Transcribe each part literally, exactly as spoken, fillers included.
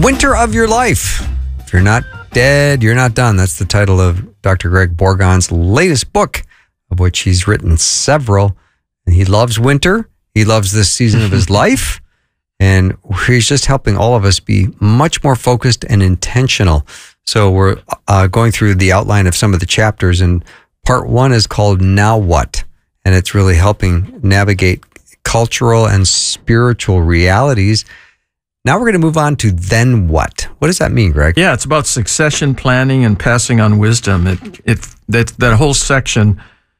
winter of your life. If you're not dead, you're not done. That's the title of Doctor Greg Bourgon's latest book, of which he's written several. And he loves winter. He loves this season of his life. And he's just helping all of us be much more focused and intentional. So we're uh, going through the outline of some of the chapters. And part one is called Now What? And it's really helping navigate cultural and spiritual realities. Now we're going to move on to Then What? What does that mean, Greg? Yeah, it's about succession planning and passing on wisdom. It it that that whole section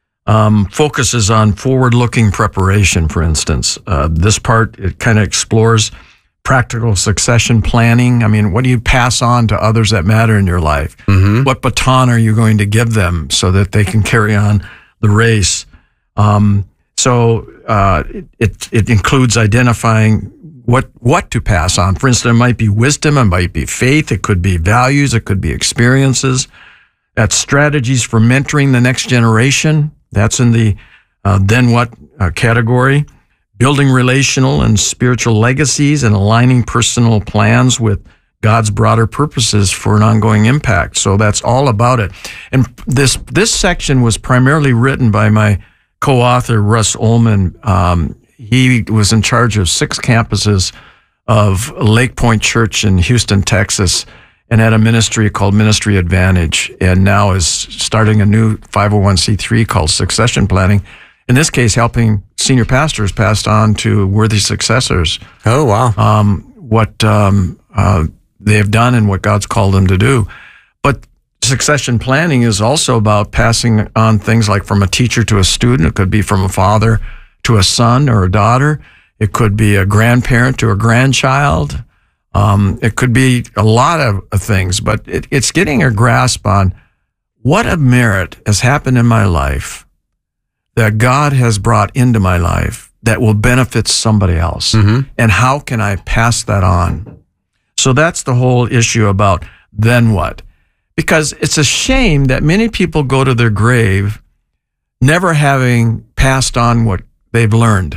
um, focuses on forward-looking preparation. For instance, uh, this part it kind of explores practical succession planning. I mean, what do you pass on to others that matter in your life? Mm-hmm. What baton are you going to give them so that they can carry on the race? Um, so uh, it it includes identifying what what to pass on. For instance, it might be wisdom, it might be faith, it could be values, it could be experiences. That's strategies for mentoring the next generation. That's in the uh, Then What uh, category. Building relational and spiritual legacies and aligning personal plans with God's broader purposes for an ongoing impact. So that's all about it. And this this section was primarily written by my co-author, Russ Ullman. Um, He was in charge of six campuses of Lake Point Church in Houston, Texas, and had a ministry called Ministry Advantage, and now is starting a new five oh one c three called Succession Planning. In this case, helping senior pastors pass on to worthy successors. Oh, wow. Um, what um, uh, they have done and what God's called them to do. But succession planning is also about passing on things like from a teacher to a student. It could be from a father to a son or a daughter. It could be a grandparent to a grandchild. Um, it could be a lot of, of things, but it, it's getting a grasp on what a merit has happened in my life that God has brought into my life that will benefit somebody else. Mm-hmm. And how can I pass that on? So that's the whole issue about then what? Because it's a shame that many people go to their grave never having passed on what they've learned.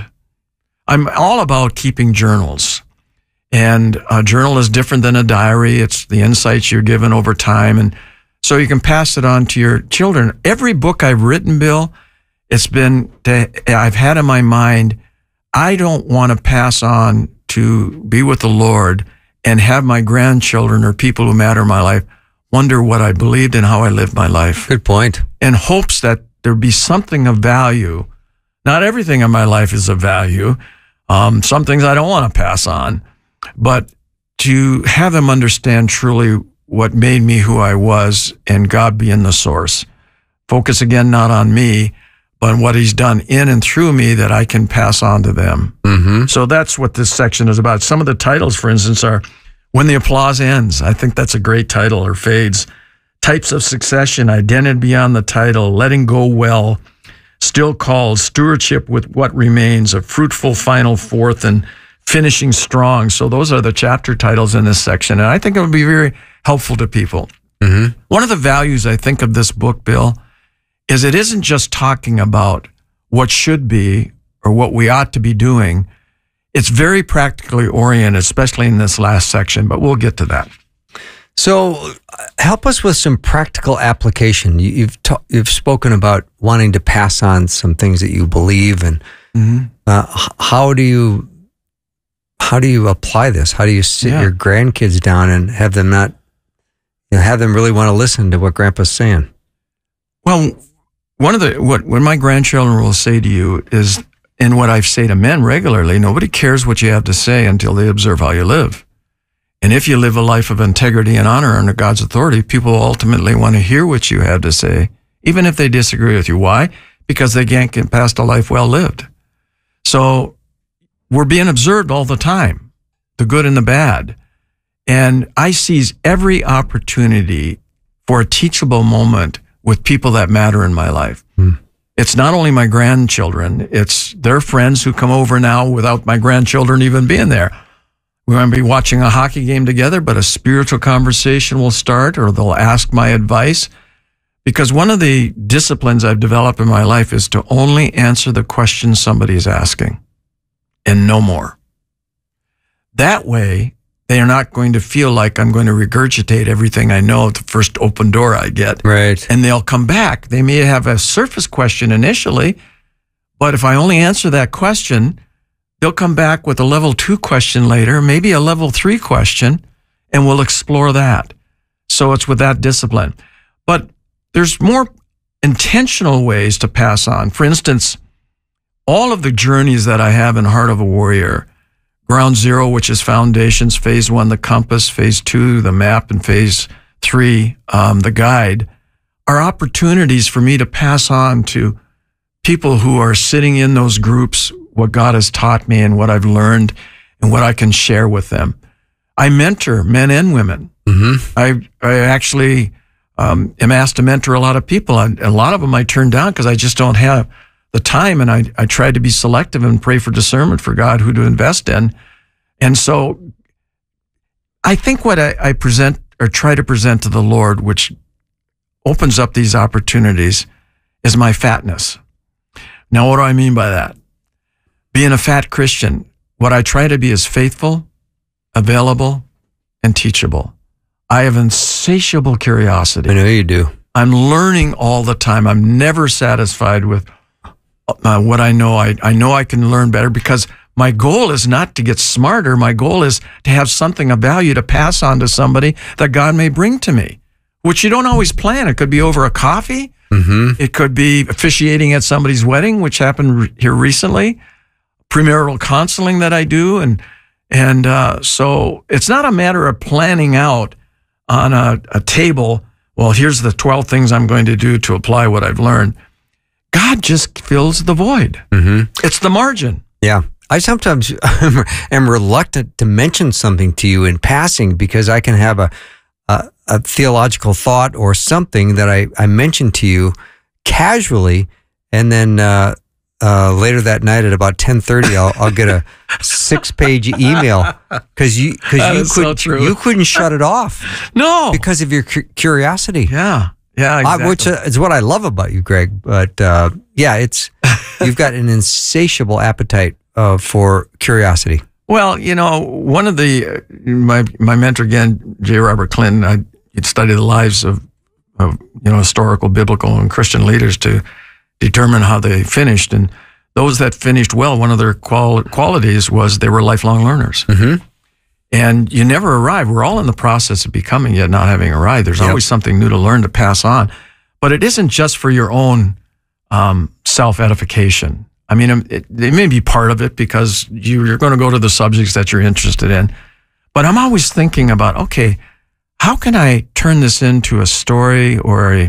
I'm all about keeping journals. And a journal is different than a diary. It's the insights you're given over time. And so you can pass it on to your children. Every book I've written, Bill, it's been, to, I've had in my mind, I don't want to pass on to be with the Lord and have my grandchildren or people who matter in my life wonder what I believed and how I lived my life. Good point. In hopes that there be something of value. Not everything in my life is of value. Um, some things I don't want to pass on. But to have them understand truly what made me who I was and God being the source. Focus again not on me, but on what He's done in and through me that I can pass on to them. Mm-hmm. So that's what this section is about. Some of the titles, for instance, are When the Applause Ends. I think that's a great title, or fades. Types of Succession, Identity Beyond the Title, Letting Go Well, Still Called, Stewardship with What Remains, A Fruitful Final Fourth, and Finishing Strong. So those are the chapter titles in this section, and I think it would be very helpful to people. Mm-hmm. One of the values I think of this book, Bill, is it isn't just talking about what should be or what we ought to be doing. It's very practically oriented, especially in this last section, but we'll get to that. So help us with some practical application. You, you've ta- you've spoken about wanting to pass on some things that you believe, and mm-hmm. uh, how do you how do you apply this? How do you sit yeah. your grandkids down and have them not, you know, have them really want to listen to what Grandpa's saying? Well, one of the what what my grandchildren will say to you is, and what I say to men regularly, nobody cares what you have to say until they observe how you live. And if you live a life of integrity and honor under God's authority, people will ultimately want to hear what you have to say, even if they disagree with you. Why? Because they can't get past a life well lived. So we're being observed all the time, the good and the bad. And I seize every opportunity for a teachable moment with people that matter in my life. Hmm. It's not only my grandchildren, it's their friends who come over now without my grandchildren even being there. We might be watching a hockey game together, but a spiritual conversation will start, or they'll ask my advice. Because one of the disciplines I've developed in my life is to only answer the question somebody is asking, and no more. That way, they are not going to feel like I'm going to regurgitate everything I know at the first open door I get. Right. And they'll come back. They may have a surface question initially, but if I only answer that question, they'll come back with a level two question later, maybe a level three question, and we'll explore that. So it's with that discipline. But there's more intentional ways to pass on. For instance, all of the journeys that I have in Heart of a Warrior, Ground Zero, which is foundations, phase one, the compass, phase two, the map, and phase three, um, the guide, are opportunities for me to pass on to people who are sitting in those groups what God has taught me and what I've learned and what I can share with them. I mentor men and women. Mm-hmm. I I actually um, am asked to mentor a lot of people. I, a lot of them I turn down because I just don't have the time, and I, I try to be selective and pray for discernment for God who to invest in. And so I think what I, I present or try to present to the Lord, which opens up these opportunities, is my fatness. Now, what do I mean by that? Being a fat Christian, what I try to be is faithful, available, and teachable. I have insatiable curiosity. I know you do. I'm learning all the time. I'm never satisfied with uh, what I know. I, I know I can learn better because my goal is not to get smarter. My goal is to have something of value to pass on to somebody that God may bring to me, which you don't always plan. It could be over a coffee. Mm-hmm. It could be officiating at somebody's wedding, which happened re- here recently, premarital counseling that I do. And and uh, so it's not a matter of planning out on a, a table, well, here's the twelve things I'm going to do to apply what I've learned. God just fills the void. Mm-hmm. It's the margin. Yeah. I sometimes am reluctant to mention something to you in passing because I can have a, a, a theological thought or something that I, I mentioned to you casually, and then uh, uh, later that night at about ten thirty, I'll, I'll get a six-page email because you because you could so you couldn't shut it off. No, because of your cu- curiosity. Yeah, yeah, exactly. I, which uh, is what I love about you, Greg. But uh, yeah, it's you've got an insatiable appetite uh, for curiosity. Well, you know, one of the uh, my my mentor again, J. Robert Clinton. I he'd study the lives of of you know historical, biblical, and Christian leaders to determine how they finished. And those that finished well, one of their qual- qualities was they were lifelong learners. Mm-hmm. And you never arrive. We're all in the process of becoming, yet not having arrived. There's yep. always something new to learn, to pass on. But it isn't just for your own um, self-edification. I mean, it, it may be part of it because you, you're going to go to the subjects that you're interested in. But I'm always thinking about, okay, how can I turn this into a story or a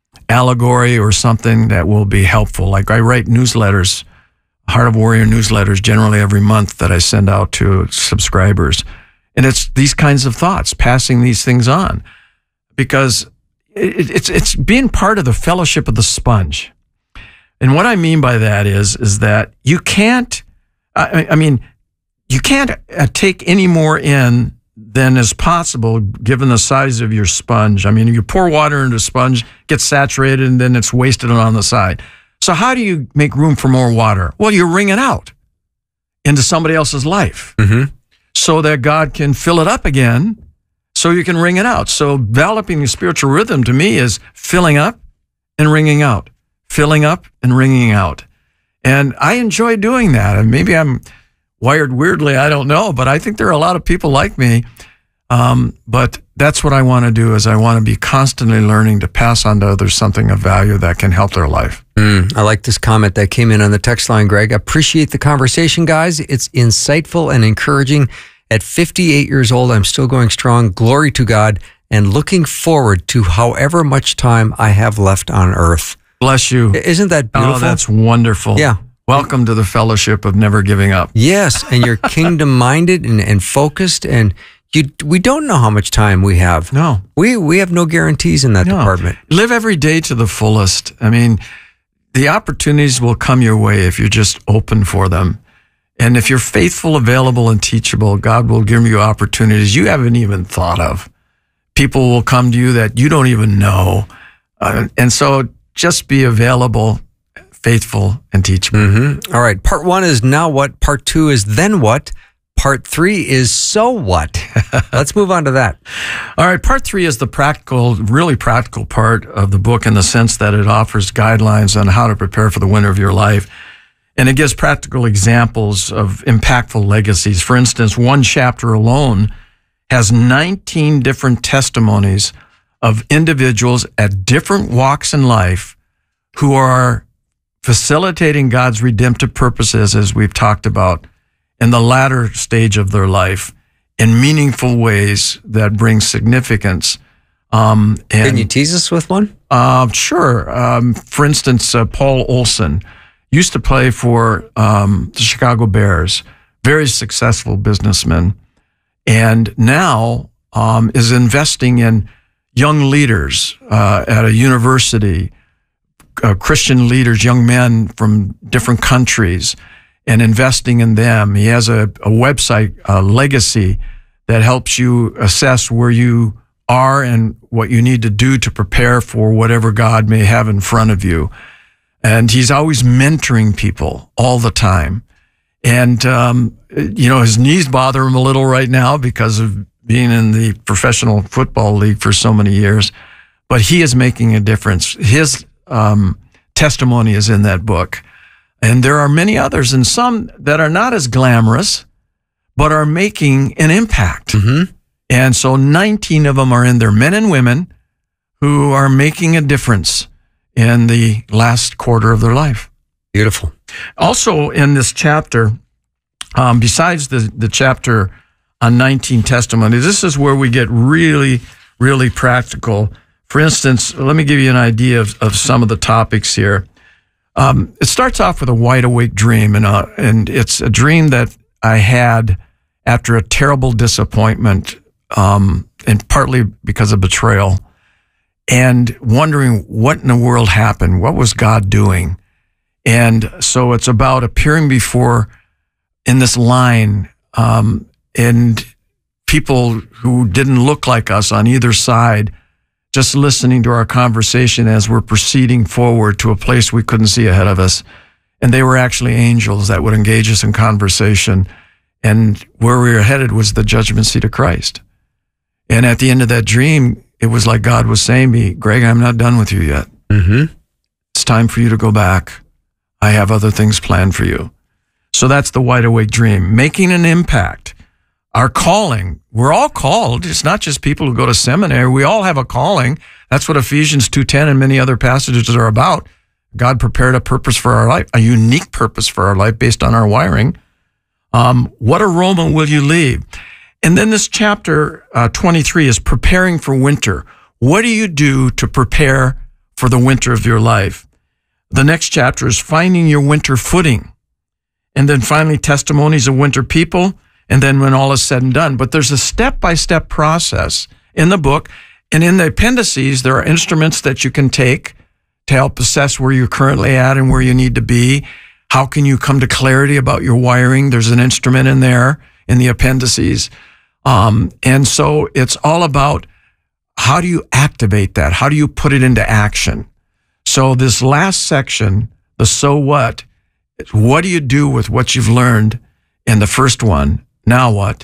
allegory or something that will be helpful? Like I write newsletters, Heart of Warrior newsletters, generally every month that I send out to subscribers. And it's these kinds of thoughts, passing these things on, because it, it's it's being part of the fellowship of the sponge. And what I mean by that is, is that you can't, I, I mean, you can't take any more in than is possible given the size of your sponge. I mean, you pour water into a sponge, gets saturated, and then it's wasted on the side. So how do you make room for more water? Well, you wring it out into somebody else's life mm-hmm. so that God can fill it up again so you can wring it out. So developing the spiritual rhythm to me is filling up and wringing out, filling up and wringing out. And I enjoy doing that. And maybe I'm wired weirdly, I don't know, but I think there are a lot of people like me. Um, but that's what I want to do, is I want to be constantly learning to pass on to others something of value that can help their life. Mm, I like this comment that came in on the text line, Greg. Appreciate the conversation, guys. It's insightful and encouraging. At fifty-eight years old, I'm still going strong. Glory to God, and looking forward to however much time I have left on earth. Bless you. Isn't that beautiful? Oh, that's wonderful. Yeah. Welcome to the fellowship of never giving up. Yes, and you're kingdom-minded and, and focused, and you we don't know how much time we have. No. We we have no guarantees in that no. department. Live every day to the fullest. I mean, the opportunities will come your way if you're just open for them. And if you're faithful, available, and teachable, God will give you opportunities you haven't even thought of. People will come to you that you don't even know. Uh, and so just be available, faithful, and teachable. Mm-hmm. All right. Part one is now what? Part two is then what? part three is So What? Let's move on to that. All right, part three is the practical, really practical part of the book in the sense that it offers guidelines on how to prepare for the winter of your life. And it gives practical examples of impactful legacies. For instance, one chapter alone has nineteen different testimonies of individuals at different walks in life who are facilitating God's redemptive purposes, as we've talked about, in the latter stage of their life in meaningful ways that bring significance. Um, and, Can you tease us with one? Uh, sure. Um, for instance, uh, Paul Olson used to play for um, the Chicago Bears, very successful businessman, and now um, is investing in young leaders uh, at a university, uh, Christian leaders, young men from different countries, and investing in them. He has a, a website, uh, Legacy, that helps you assess where you are and what you need to do to prepare for whatever God may have in front of you. And he's always mentoring people all the time. And, um, you know, his knees bother him a little right now because of being in the professional football league for so many years. But he is making a difference. His um, testimony is in that book. And there are many others, and some that are not as glamorous, but are making an impact. Mm-hmm. And so nineteen of them are in there, men and women who are making a difference in the last quarter of their life. Beautiful. Also in this chapter, um, besides the, the chapter on nineteen testimonies, this is where we get really, really practical. For instance, let me give you an idea of, of some of the topics here. Um, it starts off with a wide awake dream, and, uh, and it's a dream that I had after a terrible disappointment, um, and partly because of betrayal, and wondering what in the world happened. What was God doing? And so it's about appearing before, in this line, um, and people who didn't look like us on either side, just listening to our conversation as we're proceeding forward to a place we couldn't see ahead of us. And they were actually angels that would engage us in conversation. And where we were headed was the judgment seat of Christ. And at the end of that dream, it was like God was saying to me, Greg, I'm not done with you yet. Mm-hmm. It's time for you to go back. I have other things planned for you. So that's the wide awake dream, making an impact. Our calling, we're all called. It's not just people who go to seminary. We all have a calling. That's what Ephesians two ten and many other passages are about. God prepared a purpose for our life, a unique purpose for our life based on our wiring. Um, what aroma will you leave? And then this chapter uh, twenty-three is preparing for winter. What do you do to prepare for the winter of your life? The next chapter is finding your winter footing. And then finally, testimonies of winter people. And then when all is said and done. But there's a step-by-step process in the book. And in the appendices, there are instruments that you can take to help assess where you're currently at and where you need to be. How can you come to clarity about your wiring? There's an instrument in there in the appendices. Um, and so it's all about how do you activate that? How do you put it into action? So this last section, the so what, what do you do with what you've learned in the first one? Now what?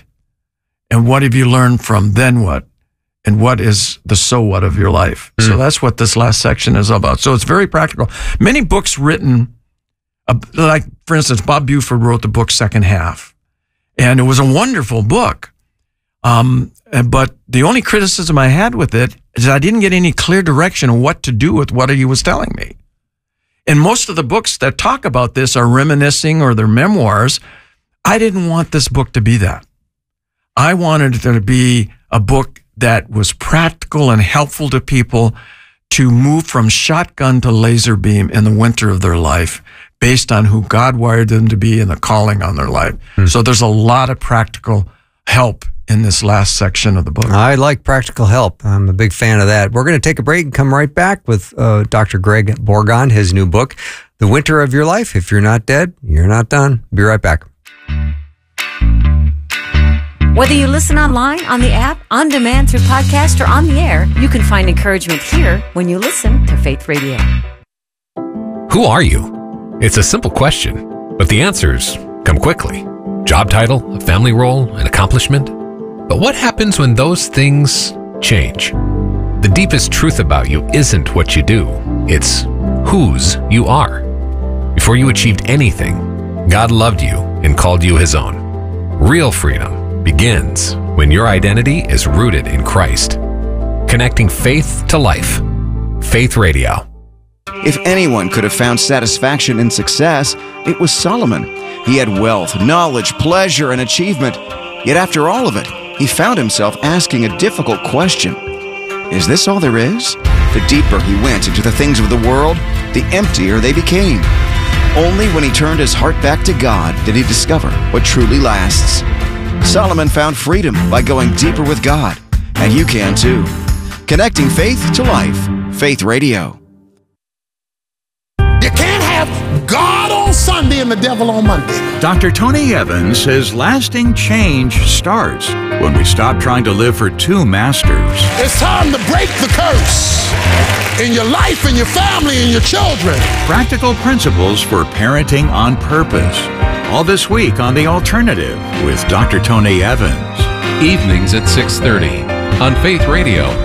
And what have you learned from then what? And what is the so what of your life? Mm. So that's what this last section is about. So it's very practical. Many books written, uh, like, for instance, Bob Buford wrote the book Second Half. And it was a wonderful book. Um, but the only criticism I had with it is I didn't get any clear direction on what to do with what he was telling me. And most of the books that talk about this are reminiscing or they're memoirs. I didn't want this book to be that. I wanted it to be a book that was practical and helpful to people to move from shotgun to laser beam in the winter of their life based on who God wired them to be and the calling on their life. Hmm. So there's a lot of practical help in this last section of the book. I like practical help. I'm a big fan of that. We're going to take a break and come right back with uh, Doctor Greg Bourgond, his new book, The Winter of Your Life. If you're not dead, you're not done. Be right back. Whether you listen online, on the app, on demand through podcast, or on the air, you can find encouragement here when you listen to Faith Radio. Who are you? It's a simple question, but the answers come quickly. Job title, a family role, an accomplishment. But what happens when those things change? The deepest truth about you isn't what you do. It's whose you are. Before you achieved anything, God loved you and called you His own. Real freedom begins when your identity is rooted in Christ. Connecting faith to life. Faith Radio. If anyone could have found satisfaction in success, it was Solomon. He had wealth, knowledge, pleasure, and achievement. Yet after all of it, he found himself asking a difficult question. Is this all there is? The deeper he went into the things of the world, the emptier they became. Only when he turned his heart back to God did he discover what truly lasts. Solomon found freedom by going deeper with God, and you can too. Connecting faith to life. Faith Radio. You can't have God on Sunday and the devil on Monday. Doctor Tony Evans says lasting change starts when we stop trying to live for two masters. It's time to break the curse in your life, in your family, in your children. Practical principles for parenting on purpose. All this week on The Alternative with Doctor Tony Evans. Evenings at six thirty on Faith Radio.